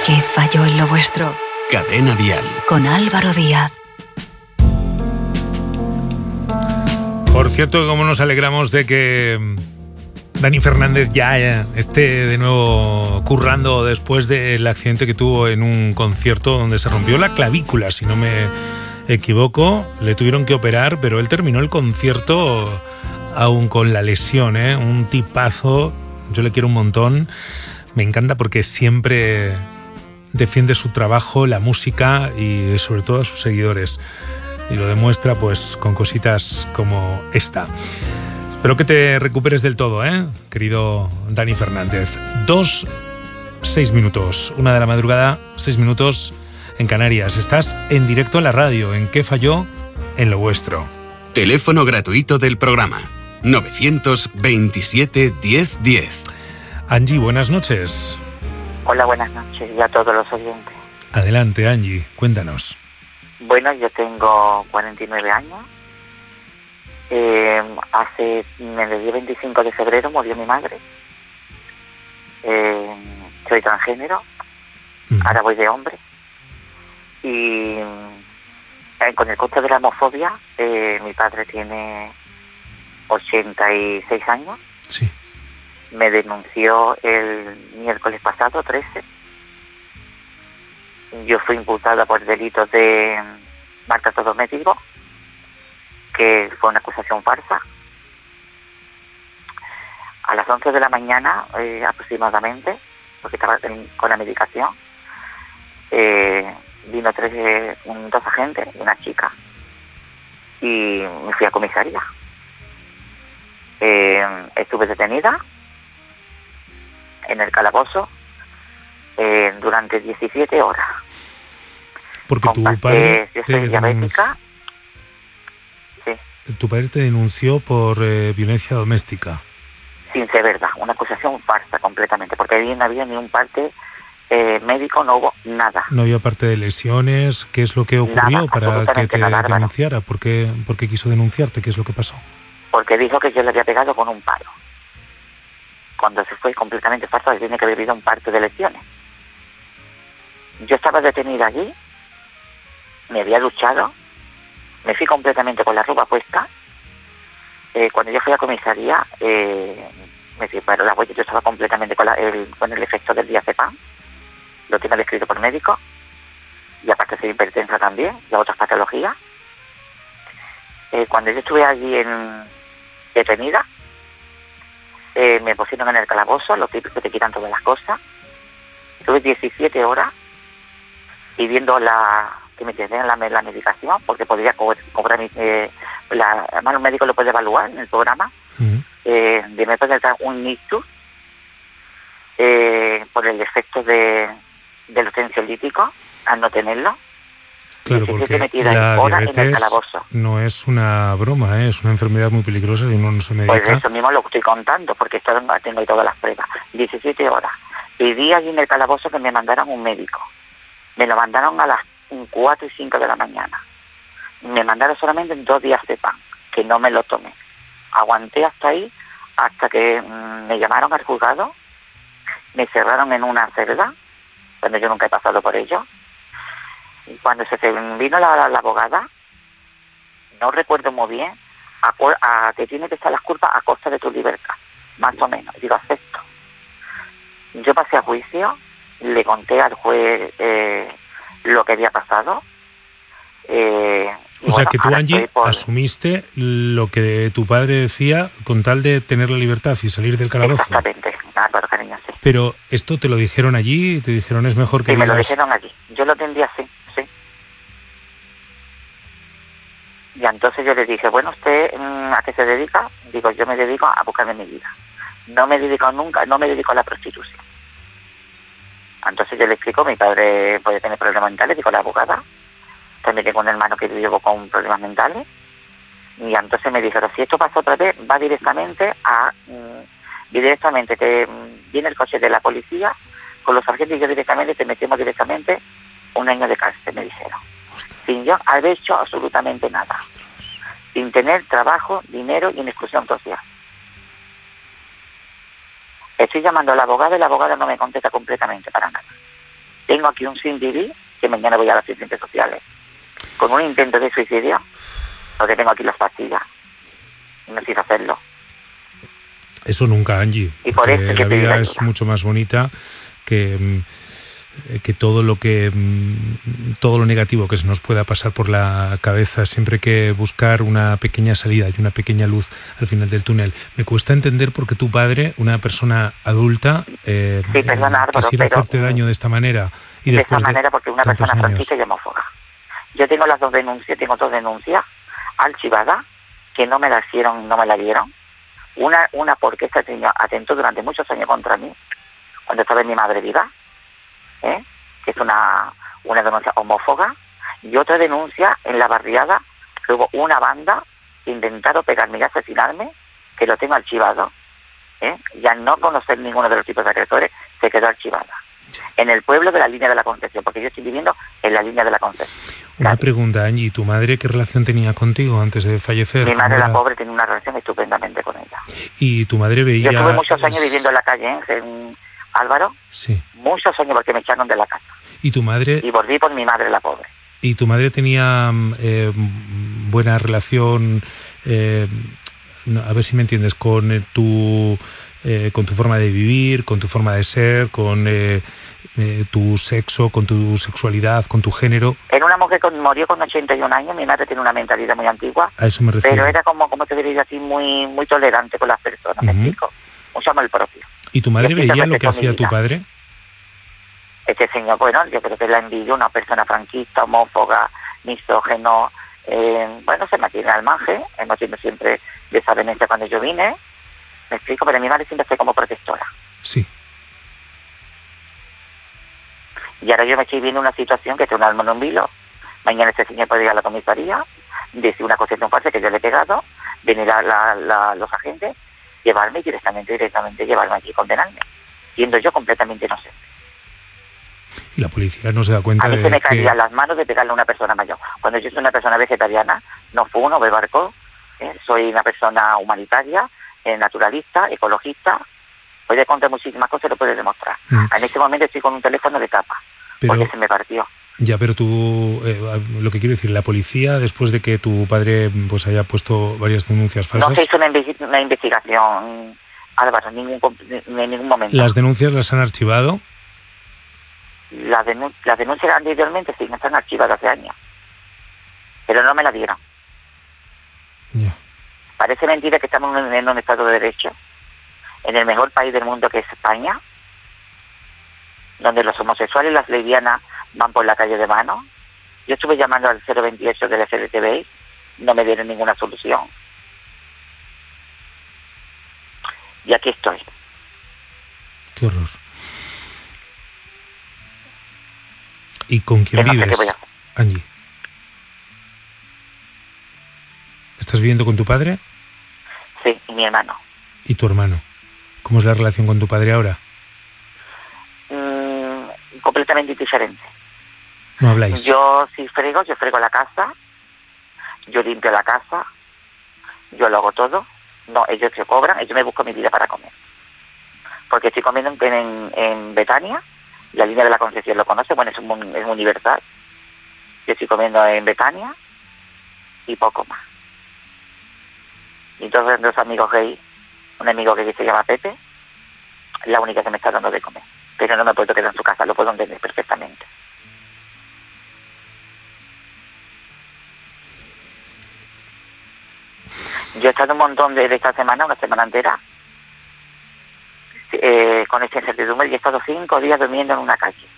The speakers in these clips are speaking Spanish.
¿Qué falló en lo vuestro? Cadena Dial. Con Álvaro Díaz. Por cierto, cómo nos alegramos de que Dani Fernández ya esté de nuevo currando después del accidente que tuvo en un concierto donde se rompió la clavícula, si no me equivoco. Le tuvieron que operar, pero él terminó el concierto aún con la lesión, ¿eh? Un tipazo, yo le quiero un montón. Me encanta porque siempre defiende su trabajo, la música y sobre todo a sus seguidores. Y lo demuestra pues con cositas como esta. Espero que te recuperes del todo, querido Dani Fernández. 6 minutos, 1 de la madrugada, 6 minutos en Canarias. Estás en directo en la radio, en ¿Qué falló en lo vuestro? Teléfono gratuito del programa 927 1010. Angie, buenas noches. Hola, buenas noches y a todos los oyentes. Adelante, Angie, cuéntanos. Bueno, yo tengo 49 años. Hace el día 25 de febrero murió mi madre. Soy transgénero. Ahora voy de hombre. Y con el coste de la homofobia, mi padre tiene 86 años. Sí. Me denunció el miércoles pasado, 13. Yo fui imputada por delitos de maltrato doméstico, que fue una acusación falsa. A las 11 de la mañana, aproximadamente, porque estaba con la medicación, vino dos agentes y una chica, y me fui a comisaría. Estuve detenida en el calabozo durante 17 horas. Porque tu padre yo soy diabética. Sí. Tu padre te denunció por violencia doméstica. Sin ser verdad, una acusación falsa completamente, porque ahí no había ni un parte médico, no hubo nada. No había parte de lesiones. ¿Qué es lo que ocurrió nada, para que te nada, denunciara? ¿Por qué quiso denunciarte? ¿Qué es lo que pasó? Porque dijo que yo le había pegado con un palo. Cuando se fue completamente falso, tiene que haber habido un parte de lesiones. Yo estaba detenida allí, me había duchado, me fui completamente con la ropa puesta. Cuando yo fui a la comisaría, me separaron la huella. Yo estaba completamente con el efecto del diazepam, lo tengo descrito por médico, y aparte soy hipertensa también, y otras patologías. Cuando yo estuve allí detenida, me pusieron en el calabozo, los tipos que te quitan todas las cosas. Estuve 17 horas pidiendo que me dieran la medicación, porque podría cobrar además el médico lo puede evaluar en el programa. De me puede dar un ictus por el efecto del tensiolítico al no tenerlo. Claro, porque la diabetes no es una broma, es una enfermedad muy peligrosa y uno no se medica. Pues eso mismo lo estoy contando, porque tengo ahí todas las pruebas. 17 horas. Pedí allí en el calabozo que me mandaran un médico. Me lo mandaron a las 4 y 5 de la mañana. Me mandaron solamente 2 días de pan, que no me lo tomé. Aguanté hasta ahí, hasta que me llamaron al juzgado, me cerraron en una celda, cuando yo nunca he pasado por ello. Y cuando vino la abogada, no recuerdo muy bien, te tiene que estar las culpas a costa de tu libertad, más o menos. Digo, acepto. Yo pasé a juicio, le conté al juez lo que había pasado. O sea, que tú, Angie, asumiste lo que tu padre decía con tal de tener la libertad y salir del calabozo. Exactamente, claro, cariño, sí. Pero esto te lo dijeron allí, te dijeron es mejor que sí, digas... me lo dijeron allí, yo lo entendí así, sí. Y entonces yo le dije, bueno, ¿usted a qué se dedica? Digo, yo me dedico a buscarme mi vida. No me dedico a la prostitución. Entonces yo le explico, mi padre puede tener problemas mentales, digo, la abogada. También tengo un hermano que vive con problemas mentales. Y entonces me dijeron, si esto pasa otra vez, va directamente viene el coche de la policía con los sargentos y yo directamente te metemos directamente 1 año de cárcel, me dijeron. Ostras. Sin yo haber hecho absolutamente nada. Ostras. Sin tener trabajo, dinero y en exclusión social. Estoy llamando a la abogada y la abogada no me contesta completamente para nada. Tengo aquí un sin vivir, que mañana voy a las asistentes sociales, con un intento de suicidio, porque tengo aquí las pastillas. Y no quiero hacerlo. Eso nunca, Angie. Y por eso que la vida es mucho más bonita que todo lo negativo que se nos pueda pasar por la cabeza. Siempre hay que buscar una pequeña salida y una pequeña luz al final del túnel. Me cuesta entender por qué tu padre, una persona adulta, perdona, Álvaro, quisiera hacerte daño de esta manera. Y de después esta manera, porque una persona franquista y homófoba. Yo tengo las dos denuncias, archivadas, que no me la hicieron, no me la dieron. Una porque este señor atentó durante muchos años contra mí, cuando estaba mi madre viva, que es una denuncia homófoba, y otra denuncia en la barriada, que hubo una banda que intentaron pegarme y asesinarme, que lo tengo archivado, ya no conocer ninguno de los tipos de agresores, se quedó archivada. En el pueblo de la Línea de la Concepción, porque yo estoy viviendo en la Línea de la Concepción. Una pregunta, Angie, ¿tu madre qué relación tenía contigo antes de fallecer? Mi madre, la pobre, tenía una relación estupendamente con ella. ¿Y tu madre veía...? Yo estuve muchos años viviendo en la calle, en Álvaro. Sí. Muchos años porque me echaron de la casa. ¿Y tu madre...? Y volví por mi madre, la pobre. ¿Y tu madre tenía buena relación, a ver si me entiendes, con tu forma de vivir, con tu forma de ser, con tu sexo, con tu sexualidad, con tu género? Era una mujer que murió con 81 años, mi madre tiene una mentalidad muy antigua. A eso me refiero. Pero era como te diría así, muy tolerante con las personas, ¿me explico? Mucho amor propio. ¿Y tu madre veía lo que hacía tu padre? Este señor, bueno, yo creo que la envidia, una persona franquista, homófoba, misógeno, se mantiene al margen, hemos tenido siempre desavenencia cuando yo vine, me explico, pero mi madre siempre fue como protectora. Sí. Y ahora yo me estoy viendo una situación que es un alma en un vilo, mañana este señor puede ir a la comisaría, decir una cosa en parte que yo le he pegado, venir a los agentes, llevarme directamente llevarme aquí y condenarme, siendo yo completamente inocente. Y la policía no se da cuenta de que... A mí se me caían las manos de pegarle a una persona mayor. Cuando yo soy una persona vegetariana, no fumo, no bebo alcohol, soy una persona humanitaria, naturalista, ecologista, puede contar muchísimas cosas y lo puede demostrar. En este momento estoy con un teléfono de tapa, porque se me partió. Ya, pero tú, lo que quiero decir, la policía, después de que tu padre pues haya puesto varias denuncias falsas... No se hizo una investigación, Álvaro, en ningún momento. ¿Las denuncias las han archivado? Las denuncias anteriormente sí, están archivadas hace años, pero no me la dieron. Yeah. Parece mentira que estamos en un Estado de Derecho, en el mejor país del mundo que es España, donde los homosexuales y las lesbianas van por la calle de mano. Yo estuve llamando al 028 del FLTV, no me dieron ninguna solución. Y aquí estoy. Qué horror. ¿Y con quién vives, Angie? ¿Estás viviendo con tu padre? Sí, y mi hermano. ¿Y tu hermano? ¿Cómo es la relación con tu padre ahora? Completamente diferente. ¿No habláis? Yo frego la casa, yo limpio la casa, yo lo hago todo. No, ellos se cobran, ellos me buscan mi vida para comer. Porque estoy comiendo en Betania, la Línea de la Concepción lo conoce, bueno, es universal. Yo estoy comiendo en Betania y poco más. Y entonces dos amigos gays, un amigo que se llama Pepe, la única que me está dando de comer. Pero no me puedo quedar en su casa, lo puedo entender perfectamente. Yo he estado un montón de esta semana, una semana entera, con esta incertidumbre, y he estado 5 días durmiendo en una calle.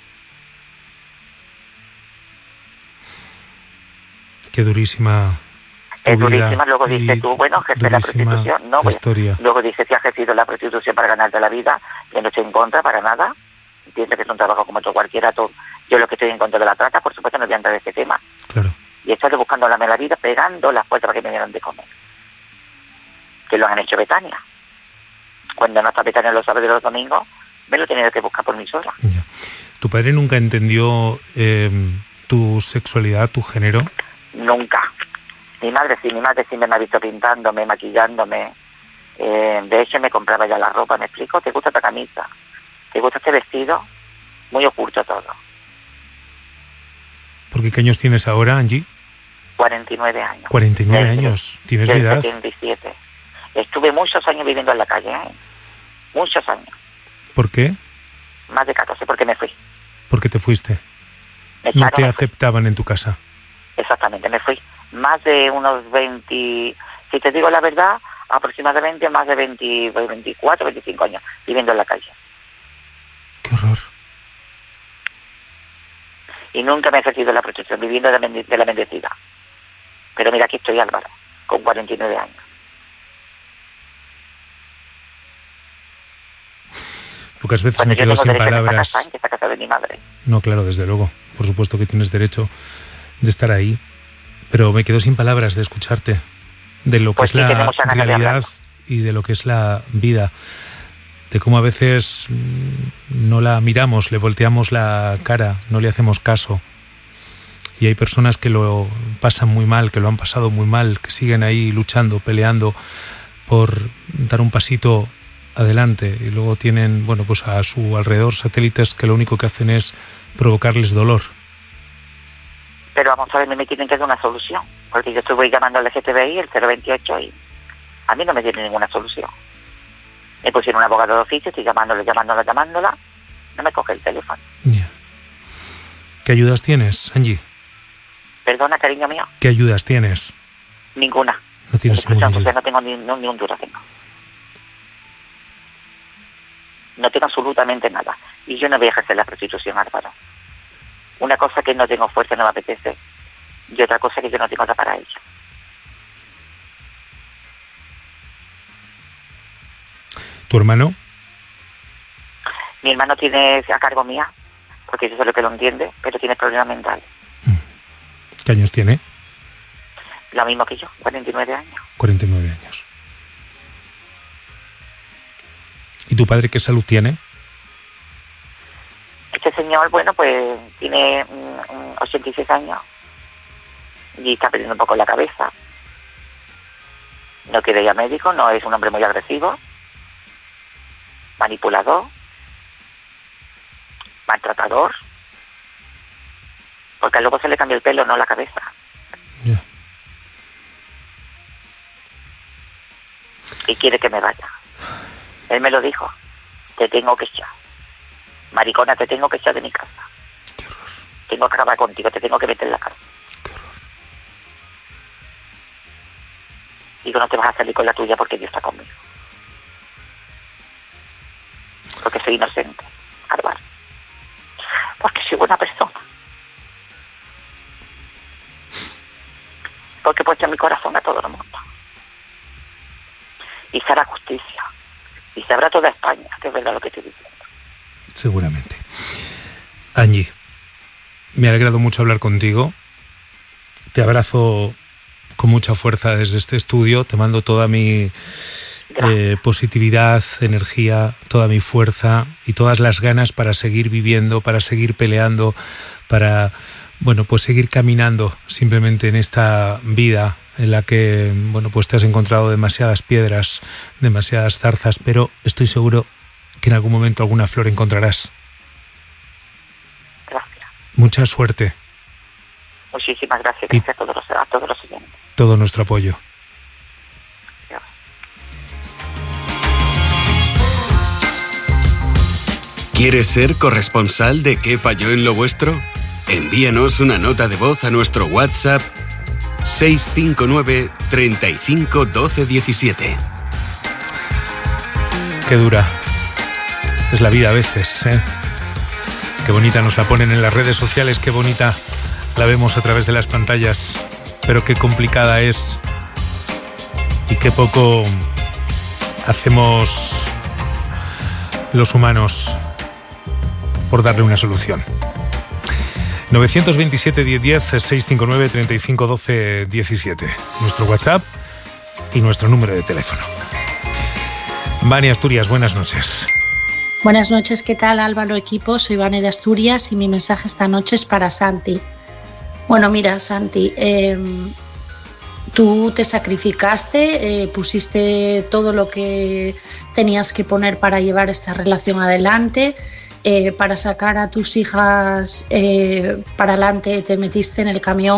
Qué durísima. Es durísima, luego dices tú, bueno, ejerce la prostitución. No, luego dices que has ejercido la prostitución para ganarte la vida, que no estoy en contra para nada. Pienso que es un trabajo como otro cualquiera. Yo lo que estoy en contra de la trata, por supuesto, no voy a entrar en este tema. Claro. Y he estado buscando la vida, pegando las puertas para que me dieran de comer. Que lo han hecho Betania. Cuando no está Betania los sábados y los domingos, me lo he tenido que buscar por mí sola. Ya. ¿Tu padre nunca entendió tu sexualidad, tu género? Nunca. Mi madre sí me ha visto pintándome, maquillándome. De hecho, me compraba ya la ropa, ¿me explico? ¿Te gusta esta camisa? ¿Te gusta este vestido? muy oculto todo. ¿Por qué años tienes ahora, Angie? 49 años. 49 años. ¿Tienes mi edad? 77. Estuve muchos años viviendo en la calle, muchos años. ¿Por qué? Más de 14, porque me fui. ¿Por qué te fuiste? No te aceptaban en tu casa. Exactamente, me fui. Más de unos 20, si te digo la verdad, aproximadamente más de 24, 25 años viviendo en la calle. ¡Qué horror! Y nunca me he ejercido la protección, viviendo de la bendecida. Pero mira, aquí estoy, Álvaro, con 49 años. Pocas veces me quedo sin palabras. En esta casa de mi madre. No, claro, desde luego. Por supuesto que tienes derecho de estar ahí. Pero me quedo sin palabras de escucharte. De lo que es la realidad y de lo que es la vida. De cómo a veces no la miramos, le volteamos la cara, no le hacemos caso. Y hay personas que lo pasan muy mal, que lo han pasado muy mal, que siguen ahí luchando, peleando por dar un pasito adelante, y luego tienen, bueno, pues a su alrededor satélites que lo único que hacen es provocarles dolor. Pero vamos a ver, me tienen que dar una solución, porque yo estuve llamando al LGTBI, el 028, y a mí no me tiene ninguna solución. Me pusieron un abogado de oficio, estoy llamándola, no me coge el teléfono. Yeah. ¿Qué ayudas tienes, Angie? Perdona, cariño mío. ¿Qué ayudas tienes? Ninguna. No tienes ninguna ayuda. No tengo ni un duro, tengo. No tengo absolutamente nada. Y yo no voy a ejercer la prostitución, Álvaro. Una cosa que no tengo fuerza, no me apetece. Y otra cosa que yo no tengo nada para ello. ¿Tu hermano? Mi hermano tiene a cargo mía, porque eso es lo que lo entiende, pero tiene problemas mentales. ¿Qué años tiene? Lo mismo que yo, 49 años. 49 años. ¿Y tu padre qué salud tiene? Este señor, bueno, pues tiene 86 años y está perdiendo un poco la cabeza. No quiere ir a médico, no es un hombre muy agresivo, manipulador, maltratador, porque luego se le cambia el pelo, no la cabeza. Yeah. Y quiere que me vaya. Él me lo dijo, te tengo que echar. Maricona, te tengo que echar de mi casa. Qué horror. Tengo que acabar contigo, te tengo que meter en la cárcel. Qué horror. Digo, no te vas a salir con la tuya porque Dios está conmigo. Porque soy inocente, Álvaro. Porque soy buena persona. Porque he puesto en mi corazón a todo el mundo. Y se hará justicia. Y sabrá toda España que es verdad lo que estoy diciendo. Seguramente. Angie, me ha alegrado mucho hablar contigo. Te abrazo con mucha fuerza desde este estudio. Te mando toda mi positividad, energía, toda mi fuerza y todas las ganas para seguir viviendo, para seguir peleando, para, bueno, pues seguir caminando simplemente en esta vida en la que, bueno, pues te has encontrado demasiadas piedras, demasiadas zarzas, pero estoy seguro que en algún momento alguna flor encontrarás. Gracias. Mucha suerte. Muchísimas gracias. Gracias a todos los oyentes. Todo nuestro apoyo. Gracias. ¿Quieres ser corresponsal de ¿Qué falló en lo vuestro? Envíanos una nota de voz a nuestro WhatsApp 659 35 12 17. Qué dura es la vida a veces, ¿eh? Qué bonita nos la ponen en las redes sociales, qué bonita la vemos a través de las pantallas, pero qué complicada es y qué poco hacemos los humanos por darle una solución. 927 1010 659 35 12 17. Nuestro WhatsApp y nuestro número de teléfono. Vani Asturias, buenas noches. Buenas noches, ¿qué tal, Álvaro, equipo? Soy Vani de Asturias y mi mensaje esta noche es para Santi. Bueno, mira, Santi, tú te sacrificaste, pusiste todo lo que tenías que poner para llevar esta relación adelante. para sacar a tus hijas para adelante te metiste en el camión